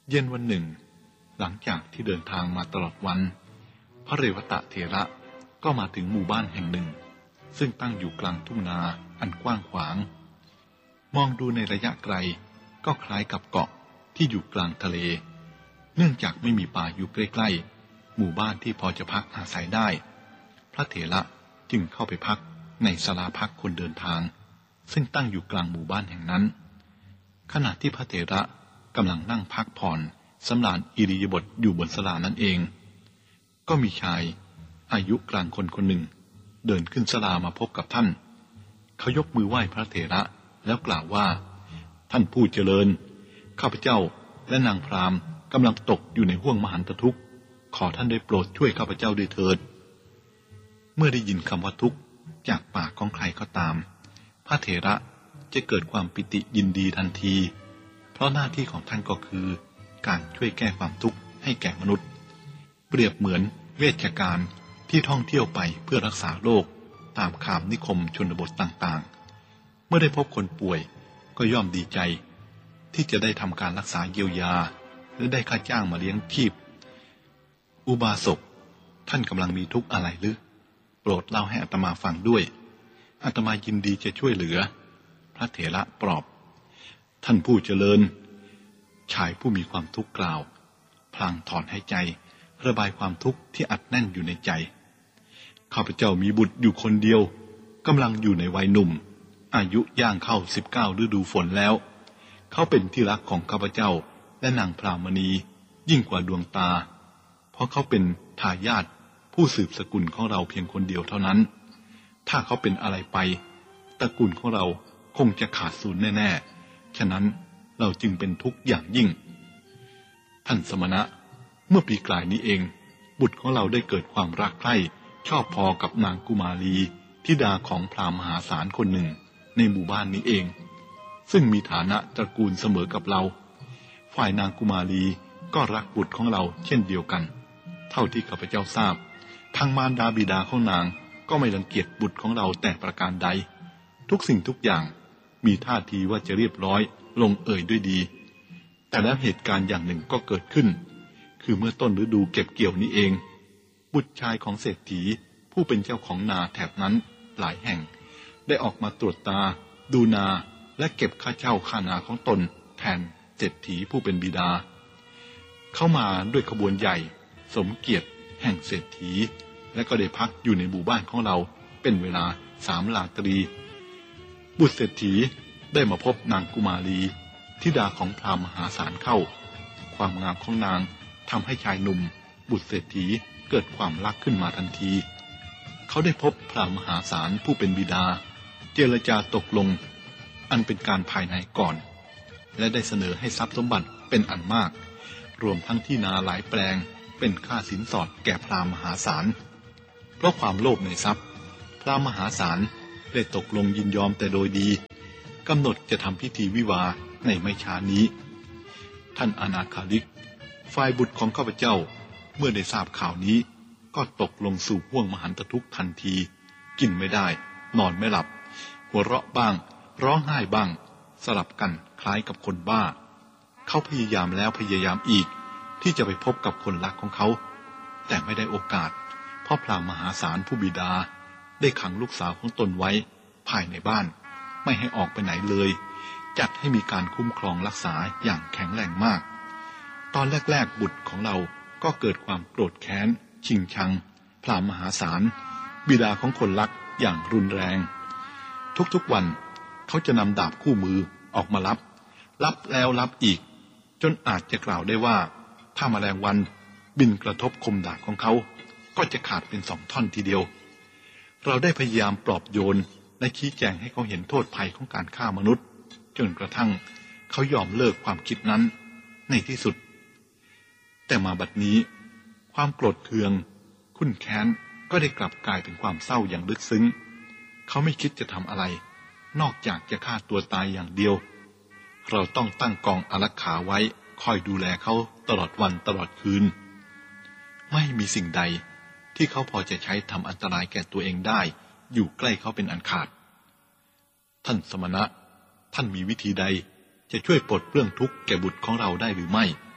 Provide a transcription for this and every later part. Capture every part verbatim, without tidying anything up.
เย็นวันหนึ่งหลังจากที่เดินทางมาตลอดวันพระเรวตะเถระก็มาถึงหมู่บ้านแห่งหนึ่งซึ่งตั้งอยู่กลางทุ่งนาอันกว้างขวางมองดูในระยะไกลก็คล้ายกับเกาะที่อยู่กลางทะเลเนื่องจากไม่มีป่าอยู่ใกล้ๆหมู่บ้านที่พอจะพักอาศัยได้พระเถระจึงเข้าไปพักในศาลาพักคนเดินทางซึ่งตั้งอยู่กลางหมู่บ้านแห่งนั้นขณะที่พระเถระกำลังนั่งพักผ่อนสำราญอิริยาบถอยู่บนศาลานั้นเองก็มีชายอายุกลางคนคนหนึ่งเดินขึ้นศาลามาพบกับท่านเขายกมือไหว้พระเถระแล้วกล่าวว่าท่านผู้เจริญข้าพเจ้าและนางพราหมณ์กำลังตกอยู่ในห้วงมหันตทุกข์ขอท่านได้โปรดช่วยข้าพเจ้าด้วยเถิดเมื่อได้ยินคำว่าทุกข์จากปากของใครก็ตามพระเถระจะเกิดความปิติยินดีทันทีเพราะหน้าที่ของท่านก็คือการช่วยแก้ความทุกข์ให้แก่มนุษย์เปรียบเหมือนเวชการที่ท่องเที่ยวไปเพื่อรักษาโรคตามขามนิคมชนบทต่างๆเมื่อได้พบคนป่วยก็ย่อมดีใจที่จะได้ทำการรักษาเยียวยาหรือได้ค่าจ้างมาเลี้ยงชีพอุบาสกท่านกำลังมีทุกข์อะไรหรือโปรดเล่าให้อาตมาฟังด้วยอาตมายินดีจะช่วยเหลือพระเถระปลอบท่านผู้เจริญชายผู้มีความทุกข์กล่าวพลางถอนหายใจระบายความทุกข์ที่อัดแน่นอยู่ในใจข้าพเจ้ามีบุตรอยู่คนเดียวกำลังอยู่ในวัยหนุ่มอายุย่างเข้าสิบเก้าฤดูฝนแล้วเขาเป็นที่รักของข้าพเจ้าและนางพรามณียิ่งกว่าดวงตาเพราะเขาเป็นทายาทผู้สืบสกุลของเราเพียงคนเดียวเท่านั้นถ้าเขาเป็นอะไรไปตระกูลของเราคงจะขาดสูญแน่ๆฉะนั้นเราจึงเป็นทุกข์อย่างยิ่งท่านสมณะเมื่อปีกลายนี้เองบุตรของเราได้เกิดความรักใคร่ชอบพอกับนางกุมารีธิดาของพราหมณ์มหาศาลคนหนึ่งในหมู่บ้านนี้เองซึ่งมีฐานะตระกูลเสมอกับเราฝ่ายนางกุมารีก็รักบุตรของเราเช่นเดียวกันเท่าที่ข้าพเจ้าทราบทางมารดาบิดาของนางก็ไม่รังเกียจบุตรของเราแต่ประการใดทุกสิ่งทุกอย่างมีท่าทีว่าจะเรียบร้อยลงเอยด้วยดีแต่แล้วเหตุการณ์อย่างหนึ่งก็เกิดขึ้นคือเมื่อต้นฤดูเก็บเกี่ยวนี้เองบุตรชายของเศรษฐีผู้เป็นเจ้าของนาแถบนั้นหลายแห่งได้ออกมาตรวจตาดูนาและเก็บค่าเช่าค่านาของตนแทนเศรษฐีผู้เป็นบิดาเข้ามาด้วยขบวนใหญ่สมเกียรติแห่งเศรษฐีและก็ได้พักอยู่ในหมู่บ้านของเราเป็นเวลาสามราตรีบุตรเศรษฐีได้มาพบนางกุมารีธิดาของพราหมณ์มหาศาลเข้าความงามของนางทำให้ชายหนุ่มบุตรเศรษฐีเกิดความรักขึ้นมาทันทีเขาได้พบพราหมณ์มหาศาลผู้เป็นบิดาเจรจาตกลงอันเป็นการภายในก่อนและได้เสนอให้ทรัพย์สมบัติเป็นอันมากรวมทั้งที่นาหลายแปลงเป็นค่าสินสอดแก่พราหมณ์มหาศาลเพราะความโลภในทรัพย์พราหมณ์มหาศาลได้ตกลงยินยอมแต่โดยดีกำหนดจะทำพิธีวิวาห์ในไม่ช้านี้ท่านอนาคาลิกฝ่ายบุตรของข้าพเจ้าเมื่อได้ทราบข่าวนี้ก็ตกลงสู่ห้วงมหันตทุกข์ทันทีกินไม่ได้นอนไม่หลับหัวเราะบ้างร้องไห้บ้างสลับกันคล้ายกับคนบ้าเขาพยายามแล้วพยายามอีกที่จะไปพบกับคนรักของเขาแต่ไม่ได้โอกาสเพราะพราหมณ์มหาศาลผู้บิดาได้ขังลูกสาวของตนไว้ภายในบ้านไม่ให้ออกไปไหนเลยจัดให้มีการคุ้มครองรักษาอย่างแข็งแรงมากตอนแรกๆบุตรของเราก็เกิดความโกรธแค้นชิงชังพราหมณ์มหาศาลบิดาของคนรักอย่างรุนแรงทุกๆวันเขาจะนำดาบคู่มือออกมารับรับแล้วรับอีกจนอาจจะกล่าวได้ว่าถ้าแมลงวันบินกระทบคมดาบของเขาก็จะขาดเป็นสองท่อนทีเดียวเราได้พยายามปลอบโยนและชี้แจงให้เขาเห็นโทษภัยของการฆ่ามนุษย์จนกระทั่งเขายอมเลิกความคิดนั้นในที่สุดแต่มาบัดนี้ความโกรธเคืองขุ่นแค้นก็ได้กลับกลายเป็นความเศร้าอย่างลึกซึ้งเขาไม่คิดจะทำอะไรนอกจากจะฆ่าตัวตายอย่างเดียวเราต้องตั้งกองอารักขาไว้คอยดูแลเขาตลอดวันตลอดคืนไม่มีสิ่งใดที่เขาพอจะใช้ทำอันตรายแก่ตัวเองได้อยู่ใกล้เขาเป็นอันขาดท่านสมณะท่านมีวิธีใดจะช่วยปลดเปลื้องทุกข์แก่บุตรของเราได้หรือไม่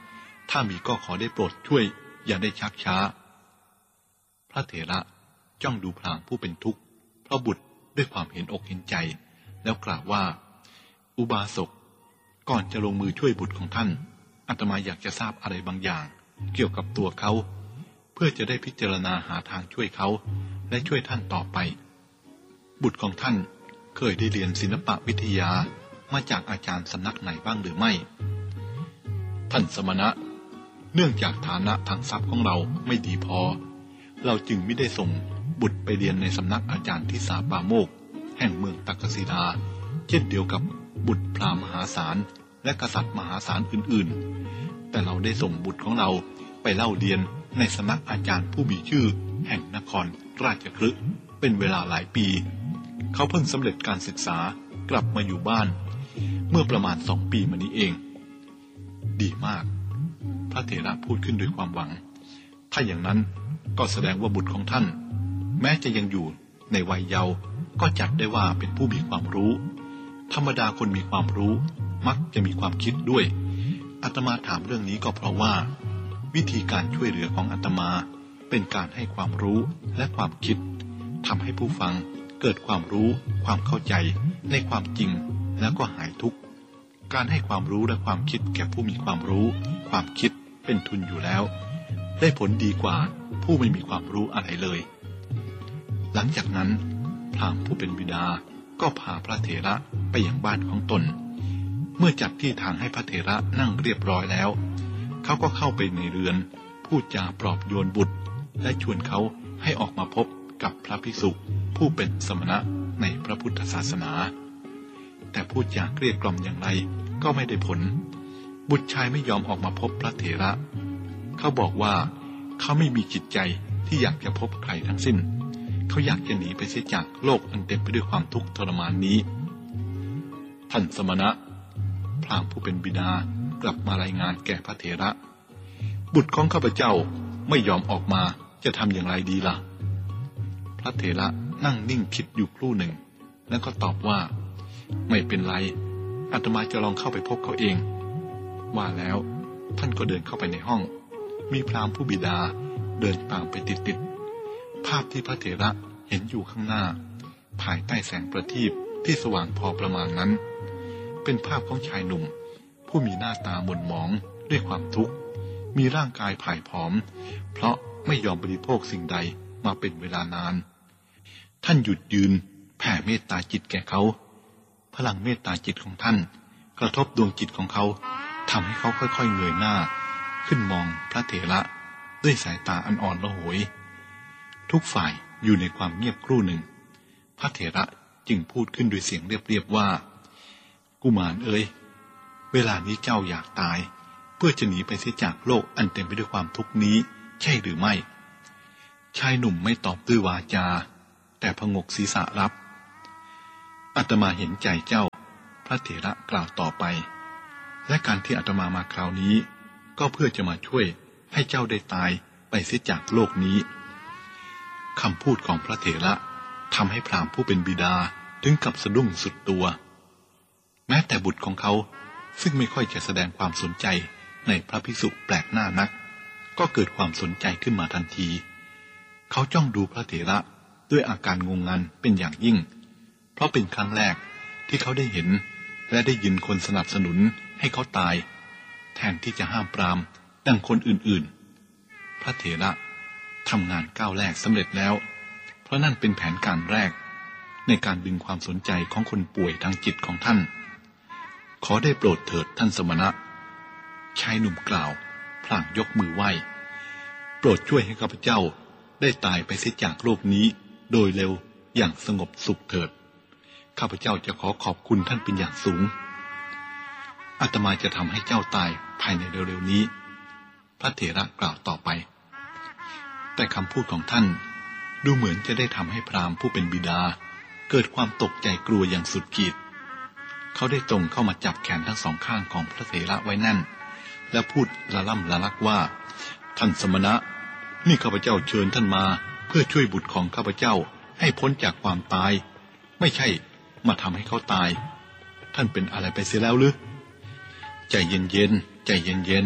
ถ้ามีก็ขอได้โปรดช่วยอย่าได้ชักช้าพระเถระจ้องดูพราหมณ์ผู้เป็นทุกข์เพราะบุตรด้วยความเห็นอกเห็นใจแล้วกล่าวว่าอุบาสกก่อนจะลงมือช่วยบุตรของท่านอาตมาอยากจะทราบอะไรบางอย่างเกี่ยวกับตัวเขาเพื่อจะได้พิจารณาหาทางช่วยเขาและช่วยท่านต่อไปบุตรของท่านเคยได้เรียนศิลปวิทยามาจากอาจารย์สำนักไหนบ้างหรือไม่ท่านสมณะเนื่องจากฐานะทางทรัพย์ของเราไม่ดีพอเราจึงไม่ได้ส่งบุตรไปเรียนในสำนักอาจารย์ที่สาปาโมกแห่งเมืองตักกศิลาเช่นเดียวกับบุตรพราหมณ์มหาศาลและกษัตริย์มหาศาลอื่นๆแต่เราได้ส่งบุตรของเราไปเล่าเรียนในสำนักอาจารย์ผู้มีชื่อแห่งนครราชคฤห์เป็นเวลาหลายปีเขาเพิ่งสำเร็จการศึกษากลับมาอยู่บ้านเมื่อประมาณสองปีมานี้เองดีมากพระเถระพูดขึ้นด้วยความหวังถ้าอย่างนั้นก็แสดงว่าบุตรของท่านแม้จะยังอยู่ในวัยเยาว์ก็จัดได้ว่าเป็นผู้มีความรู้ธรรมดาคนมีความรู้มักจะมีความคิดด้วยอาตมาถามเรื่องนี้ก็เพราะว่าวิธีการช่วยเหลือของอาตมาเป็นการให้ความรู้และความคิดทำให้ผู้ฟังเกิดความรู้ความเข้าใจในความจริงแล้วก็หายทุกข์การให้ความรู้และความคิดแก่ผู้มีความรู้ความคิดเป็นทุนอยู่แล้วได้ผลดีกว่าผู้ไม่มีความรู้อะไรเลยหลังจากนั้นพราหมณ์ผู้เป็นบิดาก็พาพระเถระไปยังบ้านของตนเมื่อจัดที่ทางให้พระเถระนั่งเรียบร้อยแล้วเขาก็เข้าไปในเรือนพูดจาปลอบโยนบุตรและชวนเขาให้ออกมาพบกับพระภิกษุผู้เป็นสมณะในพระพุทธศาสนาแต่พูดจาเกลี้ยกล่อมอย่างไรก็ไม่ได้ผลบุตรชายไม่ยอมออกมาพบพระเถระเขาบอกว่าเขาไม่มีจิตใจที่อยากจะพบใครทั้งสิ้นเขาอยากจะหนีไปเสียจากโลกอันเต็มไปด้วยความทุกข์ทรมานนี้ท่านสมณะพราหมณ์ผู้เป็นบิดากลับมารายงานแก่พระเถระบุตรของข้าพเจ้าไม่ยอมออกมาจะทำอย่างไรดีล่ะพระเถระนั่งนิ่งคิดอยู่ครู่หนึ่งแล้วก็ตอบว่าไม่เป็นไรอาตมาจะลองเข้าไปพบเขาเองว่าแล้วท่านก็เดินเข้าไปในห้องมีพราหมณ์ผู้บิดาเดินตามไปติดๆภาพที่พระเถระเห็นอยู่ข้างหน้าภายใต้แสงประทีปที่สว่างพอประมาณนั้นเป็นภาพของชายหนุ่มผู้มีหน้าตาหม่นหมองด้วยความทุกข์มีร่างกายผ่ายผอมเพราะไม่ยอมบริโภคสิ่งใดมาเป็นเวลานานท่านหยุดยืนแผ่เมตตาจิตแก่เขาพลังเมตตาจิตของท่านกระทบดวงจิตของเขาทำให้เขาค่อยๆเงยหน้าขึ้นมองพระเถระด้วยสายตาอันอ่อนละโหยทุกฝ่ายอยู่ในความเงียบครู่หนึ่งพระเถระจึงพูดขึ้นด้วยเสียงเรียบๆว่ากุมารเอ๋ยเวลานี้เจ้าอยากตายเพื่อจะหนีไปเสียจากโลกอันเต็มไปด้วยความทุกข์นี้ใช่หรือไม่ชายหนุ่มไม่ตอบด้วยวาจาแต่พงกศีรษะรับอาตมาเห็นใจเจ้าพระเถระกล่าวต่อไปและการที่อาตมามาคราวนี้ก็เพื่อจะมาช่วยให้เจ้าได้ตายไปเสียจากโลกนี้คำพูดของพระเถระทำให้พราหมณ์ผู้เป็นบิดาถึงกับสะดุ้งสุดตัวแม้แต่บุตรของเขาซึ่งไม่ค่อยจะแสดงความสนใจในพระภิกษุแปลกหน้านักก็เกิดความสนใจขึ้นมาทันทีเขาจ้องดูพระเถระด้วยอาการงงงันเป็นอย่างยิ่งเพราะเป็นครั้งแรกที่เขาได้เห็นและได้ยินคนสนับสนุนให้เขาตายแทนที่จะห้ามปรามดังคนอื่นๆพระเถระทำงานก้าวแรกสำเร็จแล้วเพราะนั่นเป็นแผนการแรกในการดึงความสนใจของคนป่วยทางจิตของท่านขอได้โปรดเถิดท่านสมณะชายหนุ่มกล่าวพลางยกมือไหว้โปรดช่วยให้ข้าพเจ้าได้ตายไปเสียจากโลกนี้โดยเร็วอย่างสงบสุขเถิดข้าพเจ้าจะขอขอบคุณท่านเป็นอย่างสูงอาตมาจะทำให้เจ้าตายภายในเร็วๆนี้พระเถระกล่าวต่อไปแต่คำพูดของท่านดูเหมือนจะได้ทำให้พราหมณ์ผู้เป็นบิดาเกิดความตกใจกลัวอย่างสุดขีดเขาได้ตรงเข้ามาจับแขนทั้งสองข้างของพระเถระไว้แน่นและพูดละล่ำละลักว่าท่านสมณะนี่ข้าพเจ้าเชิญท่านมาเพื่อช่วยบุตรของข้าพเจ้าให้พ้นจากความตายไม่ใช่มาทำให้เขาตายท่านเป็นอะไรไปเสียแล้วหรือใจเย็นๆใจเย็นๆ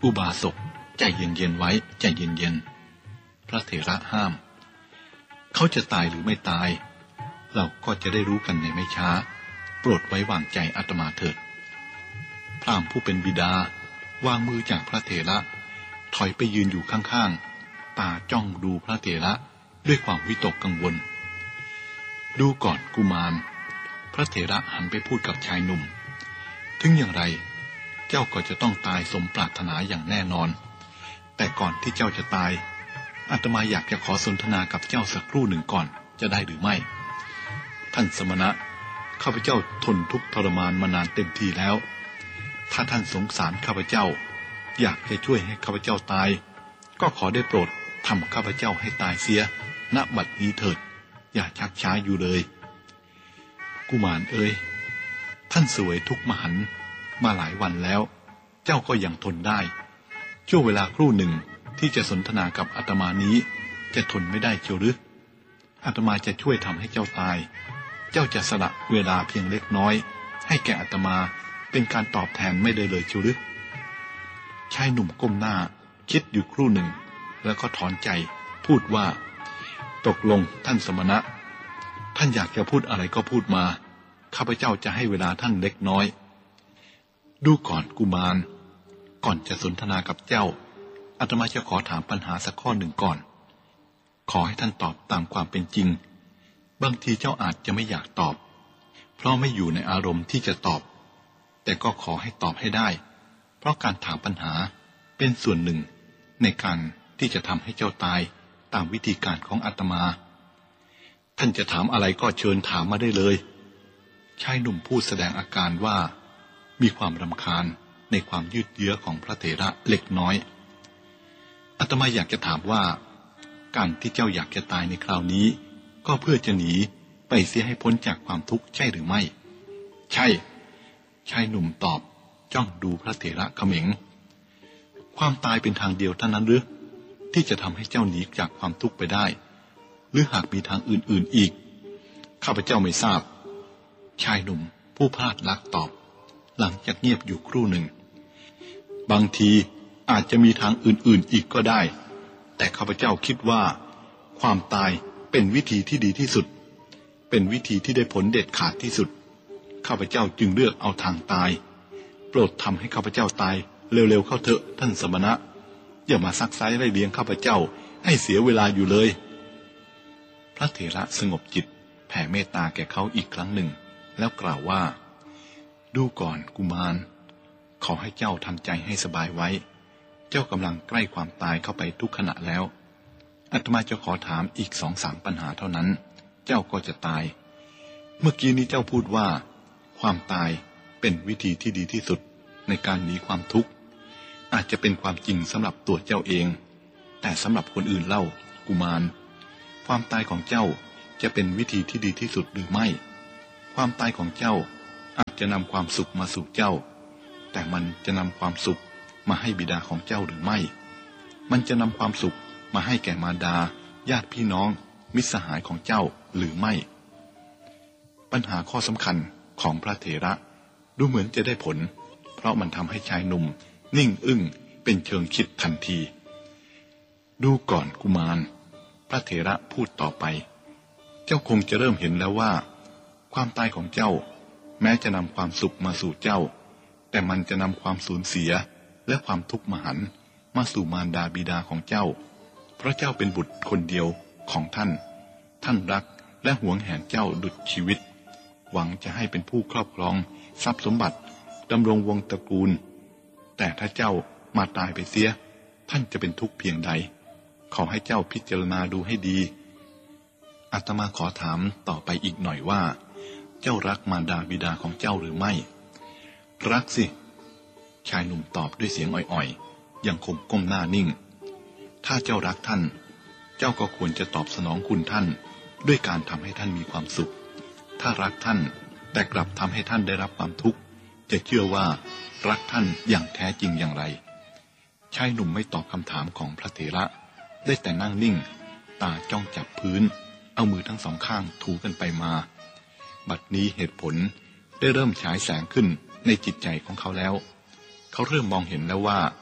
อุบาสกใจเย็นๆไว้ใจเย็นๆพระเถระห้ามเขาจะตายหรือไม่ตายเราก็จะได้รู้กันในไม่ช้าโปรดไว้วางใจอาตมาเถิดพราหมณ์ผู้เป็นบิดาวางมือจากพระเถระถอยไปยืนอยู่ข้างๆตาจ้องดูพระเถระด้วยความวิตกกังวลดูก่อนกุมารพระเถระหันไปพูดกับชายหนุ่มถึงอย่างไรเจ้าก็จะต้องตายสมปรารถนาอย่างแน่นอนแต่ก่อนที่เจ้าจะตายอาตมาอยากจะขอสนทนากับเจ้าสักครู่หนึ่งก่อนจะได้หรือไม่ท่านสมณะข้าพเจ้าทนทุกข์ทรมานมานานเต็มทีแล้วถ้าท่านสงสารข้าพเจ้าอยากจะช่วยให้ข้าพเจ้าตายก็ขอได้โปรดทำข้าพเจ้าให้ตายเสียณบัดนี้เถิดอย่าชักช้าอยู่เลยกุมารเอ๋ยท่านสวยทุกข์มหันต์มาหลายวันแล้วเจ้าก็ยังทนได้ช่วงเวลาครู่หนึ่งที่จะสนทนากับอาตมานี้จะทนไม่ได้เชียวหรืออาตมาจะช่วยทำให้เจ้าตายเจ้าจะสละเวลาเพียงเล็กน้อยให้แก่อาตมาเป็นการตอบแทนไม่ได้เลยเชียวหรือชายหนุ่มก้มหน้าคิดอยู่ครู่หนึ่งแล้วก็ถอนใจพูดว่าตกลงท่านสมณะท่านอยากจะพูดอะไรก็พูดมาข้าพเจ้าจะให้เวลาท่านเล็กน้อยดูก่อนกุมารก่อนจะสนทนากับเจ้าอาตมาจะขอถามปัญหาสักข้อหนึ่งก่อนขอให้ท่านตอบตามความเป็นจริงบางทีเจ้าอาจจะไม่อยากตอบเพราะไม่อยู่ในอารมณ์ที่จะตอบแต่ก็ขอให้ตอบให้ได้เพราะการถามปัญหาเป็นส่วนหนึ่งในการที่จะทำให้เจ้าตายตามวิธีการของอาตมาท่านจะถามอะไรก็เชิญถามมาได้เลยชายหนุ่มพูดแสดงอาการว่ามีความรำคาญในความยืดเยื้อของพระเถระเล็กน้อยอาตมาอยากจะถามว่าการที่เจ้าอยากจะตายในคราวนี้ก็เพื่อจะหนีไปเสียให้พ้นจากความทุกข์ใช่หรือไม่ใช่ชายหนุ่มตอบจ้องดูพระเถระเขม็งความตายเป็นทางเดียวเท่านั้นหรือที่จะทำให้เจ้าหนีจากความทุกข์ไปได้หรือหากมีทางอื่นๆอีกข้าพเจ้าไม่ทราบชายหนุ่มผู้พลาดลักตอบหลังจากเงียบอยู่ครู่หนึ่งบางทีอาจจะมีทางอื่นๆอีกก็ได้แต่ข้าพเจ้าคิดว่าความตายเป็นวิธีที่ดีที่สุดเป็นวิธีที่ได้ผลเด็ดขาดที่สุดข้าพเจ้าจึงเลือกเอาทางตายโปรดทำให้ข้าพเจ้าตายเร็วๆเข้าเถอะท่านสมณะอย่ามาซักไซ้ไล่เลี้ยงข้าพเจ้าให้เสียเวลาอยู่เลยพระเถระสงบจิตแผ่เมตตาแก่เขาอีกครั้งหนึ่งแล้วกล่าวว่าดูก่อนกุมารขอให้เจ้าทำใจให้สบายไว้เจ้ากำลังใกล้ความตายเข้าไปทุกขณะแล้วอาตมาจะขอถามอีกสองสามปัญหาเท่านั้นเจ้าก็จะตายเมื่อกี้นี้เจ้าพูดว่าความตายเป็นวิธีที่ดีที่สุดในการหนีความทุกข์อาจจะเป็นความจริงสำหรับตัวเจ้าเองแต่สำหรับคนอื่นเล่ากุมารความตายของเจ้าจะเป็นวิธีที่ดีที่สุดหรือไม่ความตายของเจ้าอาจจะนำความสุขมาสู่เจ้าแต่มันจะนำความสุขมาให้บิดาของเจ้าหรือไม่มันจะนำความสุขมาให้แก่มารดาญาติพี่น้องมิตรสหายของเจ้าหรือไม่ปัญหาข้อสำคัญของพระเถระดูเหมือนจะได้ผลเพราะมันทำให้ชายหนุ่มนิ่งอึ้งเป็นเชิงคิดทันทีดูก่อนกุมารพระเถระพูดต่อไปเจ้าคงจะเริ่มเห็นแล้วว่าความตายของเจ้าแม้จะนำความสุขมาสู่เจ้าแต่มันจะนำความสูญเสียและความทุกข์มหันต์มาสู่มารดาบิดาของเจ้าเพราะเจ้าเป็นบุตรคนเดียวของท่านท่านรักและหวงแหนเจ้าดุจชีวิตหวังจะให้เป็นผู้ครอบครองทรัพย์สมบัติดำรงวงตระกูลแต่ถ้าเจ้ามาตายไปเสียท่านจะเป็นทุกข์เพียงใดขอให้เจ้าพิจารณาดูให้ดีอาตมาขอถามต่อไปอีกหน่อยว่าเจ้ารักมารดาบิดาของเจ้าหรือไม่รักสิชายหนุ่มตอบด้วยเสียงอ่อยๆยังคงก้มหน้านิ่งถ้าเจ้ารักท่านเจ้าก็ควรจะตอบสนองคุณท่านด้วยการทำให้ท่านมีความสุขถ้ารักท่านแต่กลับทำให้ท่านได้รับความทุกข์จะเชื่อว่ารักท่านอย่างแท้จริงอย่างไรชายหนุ่มไม่ตอบคำถามของพระเถระได้แต่นั่งนิ่งตาจ้องจับพื้นเอามือทั้งสองข้างถูกันไปมาบัดนี้เหตุผลได้เริ่มฉายแสงขึ้นในจิตใจของเขาแล้วเขาเริ่มมองเห็นแล้วว่า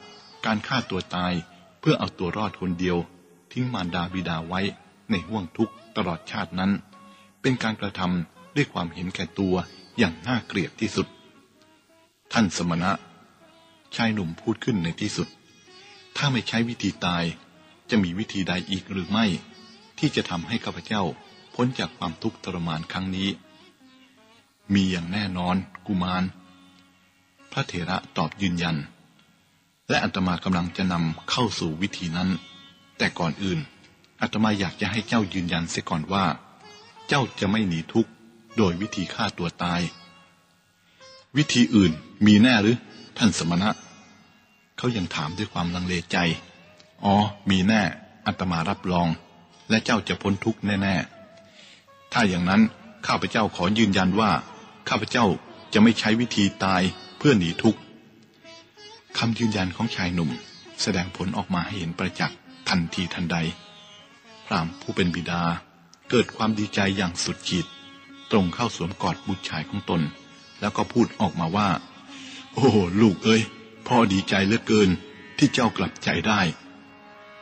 การฆ่าตัวตายเพื่อเอาตัวรอดคนเดียวทิ้งมารดาบิดาไว้ในห้วงทุกข์ตลอดชาตินั้นเป็นการกระทำด้วยความเห็นแก่ตัวอย่างน่าเกลียดที่สุดท่านสมณะชายหนุ่มพูดขึ้นในที่สุดถ้าไม่ใช้วิธีตายจะมีวิธีใดอีกหรือไม่ที่จะทำให้ข้าพเจ้าพ้นจากความทุกข์ทรมานครั้งนี้มีอย่างแน่นอนกุมารพระเถระตอบยืนยันและอาตมากำลังจะนำเข้าสู่วิธีนั้นแต่ก่อนอื่นอาตมาอยากจะให้เจ้ายืนยันเสียก่อนว่าเจ้าจะไม่หนีทุกข์โดยวิธีฆ่าตัวตายวิธีอื่นมีแน่หรือท่านสมณะเขายังถามด้วยความลังเลใจอ๋อมีแน่อาตมารับรองและเจ้าจะพ้นทุกข์แน่ๆถ้าอย่างนั้นข้าพเจ้าขอยืนยันว่าข้าพเจ้าจะไม่ใช้วิธีตายเพื่อหนีทุกข์คำยืนยันของชายหนุ่มแสดงผลออกมาให้เห็นประจักษ์ทันทีทันใดพราหมณ์ผู้เป็นบิดาเกิดความดีใจอย่างสุดขีดตรงเข้าสวมกอดบุตรชายของตนแล้วก็พูดออกมาว่าโอ้ลูกเอ้ยพ่อดีใจเหลือเกินที่เจ้ากลับใจได้